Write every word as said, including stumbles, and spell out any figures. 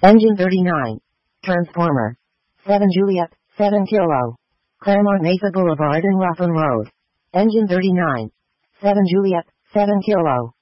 Engine thirty-nine. Transformer. seven Juliet, seven Kilo. Claremont Mesa Boulevard and Rockland Road. Engine thirty-nine. seven Juliet, seven Kilo.